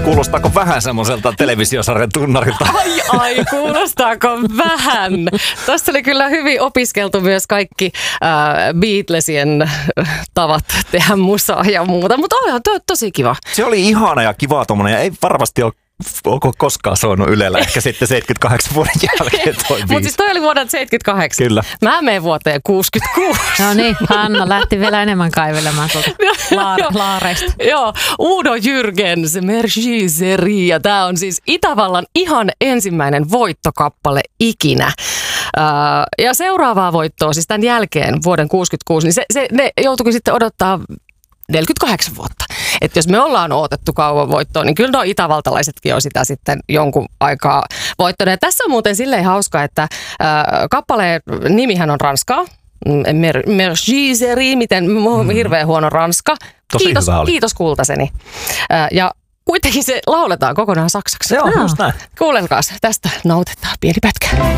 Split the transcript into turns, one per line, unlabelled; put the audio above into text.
Kuulostaako vähän semmoiselta televisiosarjan tunnarilta?
Ai, kuulostaako vähän? Tuossa oli kyllä hyvin opiskeltu myös kaikki Beatlesien tavat tehdä musaa ja muuta, mutta olihan tosi kiva.
Se oli ihana ja kiva tommonen ja ei varmasti ole koskaan soinut Ylellä, ehkä sitten 78 vuoden jälkeen toi biisi.
Mutta siis toi oli vuodelta 78.
Kyllä.
Mä menen vuoteen 66.
No niin, Hanna lähti vielä enemmän kaivelemaan tuolta laareista.
Joo, Udo Jürgens, Merci Seri, ja tää on siis Itävallan ihan ensimmäinen voittokappale ikinä. Ja seuraavaa voittoa, siis tämän jälkeen vuoden 66, niin ne joutuikin sitten odottaa 48 vuotta. Että jos me ollaan odotettu kauan voittoa, niin kyllä nuo itävaltalaisetkin on sitä sitten jonkun aikaa voittaneet. Tässä on muuten silleen hauska, että kappaleen nimihän on ranskaa. Merci Seri, miten hirveän huono ranska. Kiitos kultaseni. Ja kuitenkin se lauletaan kokonaan saksaksi.
Joo, just näin.
Kuunnelkaas, tästä nautetaan pieni pätkä.